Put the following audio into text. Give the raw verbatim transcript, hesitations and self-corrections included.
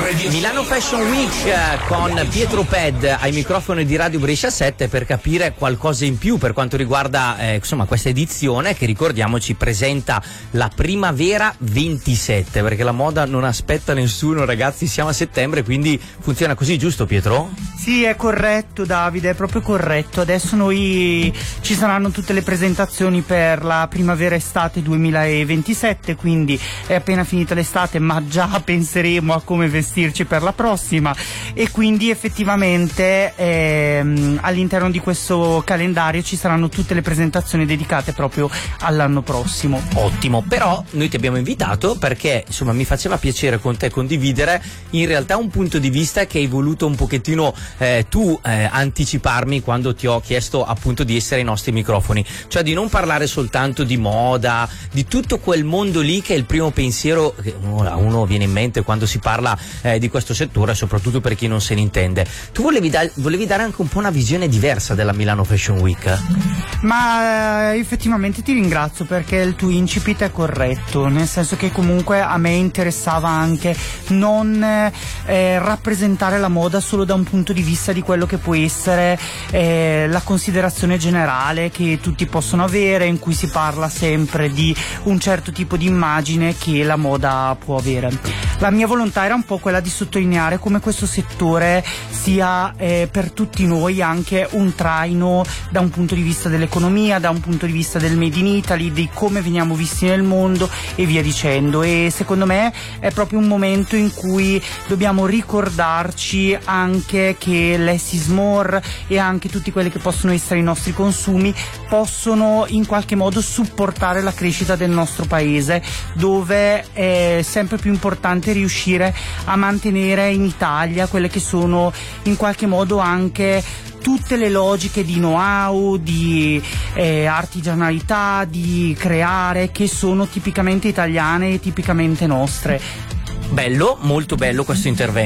Milano Fashion Week con Pietro Ped ai microfoni di Radio Brescia sette per capire qualcosa in più per quanto riguarda eh, insomma questa edizione che, ricordiamoci, presenta la primavera ventisette, perché la moda non aspetta nessuno, ragazzi, siamo a settembre, quindi funziona così, giusto Pietro? Sì, è corretto Davide, è proprio corretto. Adesso noi ci saranno tutte le presentazioni per la primavera estate duemilaventisette, quindi è appena finita l'estate ma già penseremo a come vestirci per la prossima, e quindi effettivamente ehm, all'interno di questo calendario ci saranno tutte le presentazioni dedicate proprio all'anno prossimo. Ottimo, però noi ti abbiamo invitato perché insomma mi faceva piacere con te condividere in realtà un punto di vista che hai voluto un pochettino eh, tu eh, anticiparmi quando ti ho chiesto appunto di essere ai nostri microfoni, cioè di non parlare soltanto di moda, di tutto quel mondo lì che è il primo pensiero che uno, uno viene in mente quando si parla eh, di questo settore, soprattutto per chi non se ne intende. Tu volevi, da- volevi dare anche un po' una visione diversa della Milano Fashion Week? Ma eh, effettivamente ti ringrazio, perché il tuo incipit è corretto, nel senso che comunque a me interessava anche non eh, rappresentare la moda solo da un punto di vista di quello che può essere eh, la considerazione generale che tutti possono avere, in cui si parla sempre di un certo tipo di immagine che la moda può avere. La mia volontà era un po' quella di sottolineare come questo settore sia eh, per tutti noi anche un traino da un punto di vista dell'economia, da un punto di vista del Made in Italy, di come veniamo visti nel mondo e via dicendo. E secondo me è proprio un momento in cui dobbiamo ricordarci anche che less is more e anche tutti quelli che possono essere i nostri consumi possono in qualche modo supportare la crescita del nostro paese, dove è sempre più importante riuscire a mantenere in Italia quelle che sono in qualche modo anche tutte le logiche di know-how, di eh, artigianalità, di creare, che sono tipicamente italiane e tipicamente nostre. Bello, molto bello questo intervento.